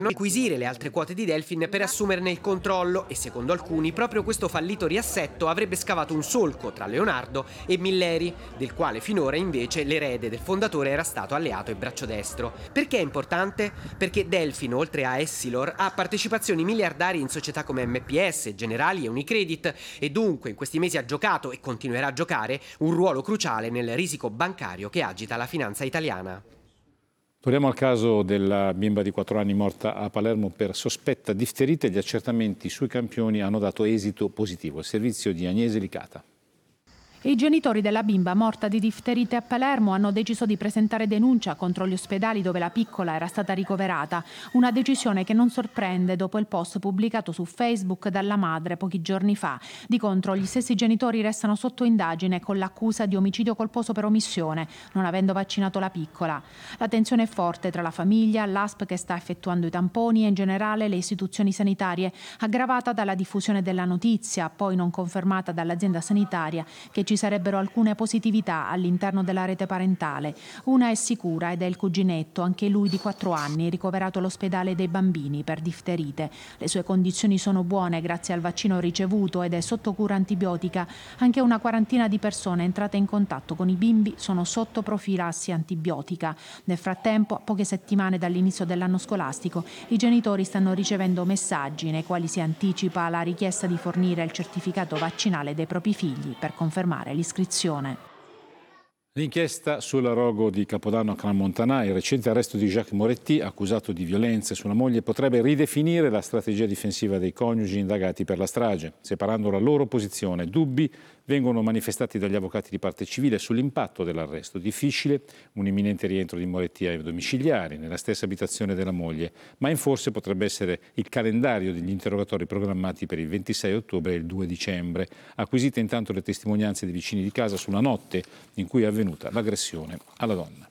acquisire le altre quote di Delfin per assumerne il controllo e secondo alcuni proprio questo fallito riassetto avrebbe scavato un solco tra Leonardo e Milleri, del quale finora invece l'erede del fondatore era stato alleato e braccio destro. Perché è importante? Perché Delfin, oltre a Essilor, ha partecipazioni miliardarie in società come MPS, Generali e Unicredit e dunque in questi mesi ha giocato e continuerà a giocare un ruolo cruciale nel risico bancario che agita la finanza italiana. Torniamo al caso della bimba di 4 anni morta a Palermo per sospetta difterite. Gli accertamenti sui campioni hanno dato esito positivo. Il servizio di Agnese Licata. I genitori della bimba morta di difterite a Palermo hanno deciso di presentare denuncia contro gli ospedali dove la piccola era stata ricoverata. Una decisione che non sorprende dopo il post pubblicato su Facebook dalla madre pochi giorni fa. Di contro, gli stessi genitori restano sotto indagine con l'accusa di omicidio colposo per omissione, non avendo vaccinato la piccola. La tensione è forte tra la famiglia, l'ASP che sta effettuando i tamponi e in generale le istituzioni sanitarie, aggravata dalla diffusione della notizia, poi non confermata dall'azienda sanitaria, che ci sarebbero alcune positività all'interno della rete parentale. Una è sicura ed è il cuginetto, anche lui di 4 anni, ricoverato all'ospedale dei bambini per difterite. Le sue condizioni sono buone grazie al vaccino ricevuto ed è sotto cura antibiotica. Anche una quarantina di persone entrate in contatto con i bimbi sono sotto profilassi antibiotica. Nel frattempo, a poche settimane dall'inizio dell'anno scolastico, i genitori stanno ricevendo messaggi nei quali si anticipa la richiesta di fornire il certificato vaccinale dei propri figli per confermare l'iscrizione. L'inchiesta sul rogo di Capodanno a Crans-Montana e il recente arresto di Jacques Moretti, accusato di violenze sulla moglie, potrebbe ridefinire la strategia difensiva dei coniugi indagati per la strage, separando la loro posizione. Dubbi vengono manifestati dagli avvocati di parte civile sull'impatto dell'arresto. Difficile un imminente rientro di Moretti ai domiciliari, nella stessa abitazione della moglie, ma in forse potrebbe essere il calendario degli interrogatori programmati per il 26 ottobre e il 2 dicembre. Acquisite intanto le testimonianze dei vicini di casa sulla notte in cui è avvenuta l'aggressione alla donna.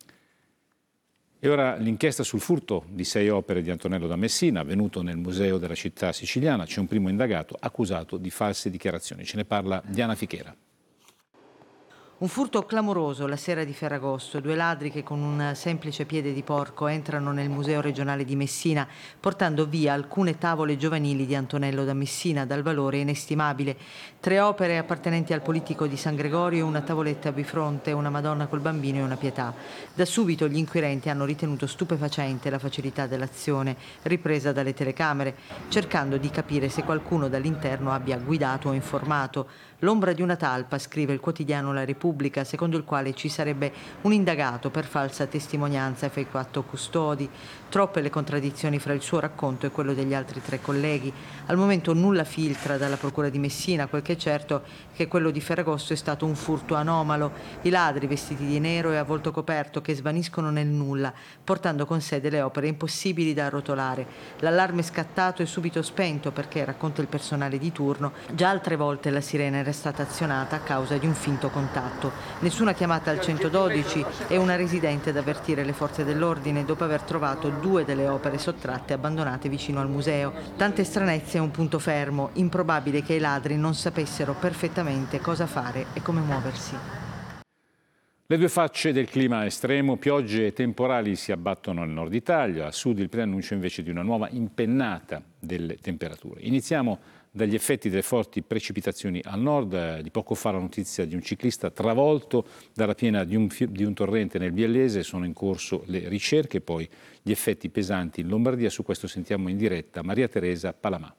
E ora l'inchiesta sul furto di 6 opere di Antonello da Messina, avvenuto nel museo della città siciliana. C'è un primo indagato accusato di false dichiarazioni. Ce ne parla Diana Fichera. Un furto clamoroso la sera di Ferragosto. 2 ladri che con un semplice piede di porco entrano nel Museo regionale di Messina portando via alcune tavole giovanili di Antonello da Messina dal valore inestimabile. 3 opere appartenenti al politico di San Gregorio, una tavoletta bifronte, una Madonna col bambino e una Pietà. Da subito gli inquirenti hanno ritenuto stupefacente la facilità dell'azione ripresa dalle telecamere, cercando di capire se qualcuno dall'interno abbia guidato o informato. L'ombra di una talpa, scrive il quotidiano La Repubblica, secondo il quale ci sarebbe un indagato per falsa testimonianza e fatto custodi. Troppe le contraddizioni fra il suo racconto e quello degli altri 3 colleghi. Al momento nulla filtra dalla procura di Messina, quel che è certo che quello di Ferragosto è stato un furto anomalo. I ladri vestiti di nero e a volto coperto che svaniscono nel nulla, portando con sé delle opere impossibili da arrotolare. L'allarme scattato è subito spento perché, racconta il personale di turno, già altre volte la sirena era stata azionata a causa di un finto contatto. Nessuna chiamata al 112 e una residente ad avvertire le forze dell'ordine dopo aver trovato 2 delle opere sottratte abbandonate vicino al museo. Tante stranezze e un punto fermo. Improbabile che i ladri non sapessero perfettamente cosa fare e come muoversi. Le 2 facce del clima estremo, piogge e temporali si abbattono nel nord Italia, al sud il preannuncio invece di una nuova impennata delle temperature. Iniziamo dagli effetti delle forti precipitazioni al nord. Di poco fa la notizia di un ciclista travolto dalla piena di un torrente nel Biellese. Sono in corso le ricerche, poi gli effetti pesanti in Lombardia. Su questo sentiamo in diretta Maria Teresa Palamà.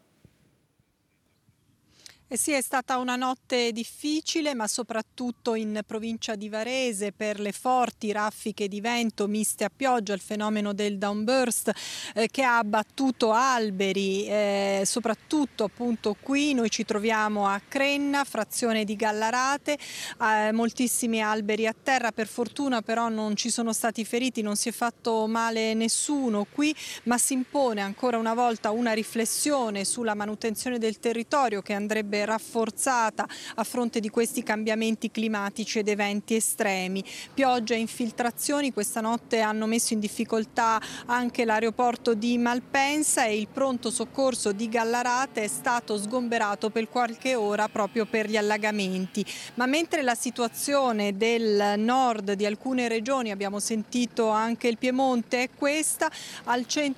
Eh sì, è stata una notte difficile, ma soprattutto in provincia di Varese per le forti raffiche di vento miste a pioggia, il fenomeno del downburst che ha abbattuto alberi, soprattutto appunto qui noi ci troviamo a Crenna, frazione di Gallarate, moltissimi alberi a terra. Per fortuna però non ci sono stati feriti, non si è fatto male nessuno qui, ma si impone ancora una volta una riflessione sulla manutenzione del territorio che andrebbe rafforzata a fronte di questi cambiamenti climatici ed eventi estremi. Pioggia e infiltrazioni questa notte hanno messo in difficoltà anche l'aeroporto di Malpensa e il pronto soccorso di Gallarate è stato sgomberato per qualche ora proprio per gli allagamenti. Ma mentre la situazione del nord di alcune regioni, abbiamo sentito anche il Piemonte, è questa, al centro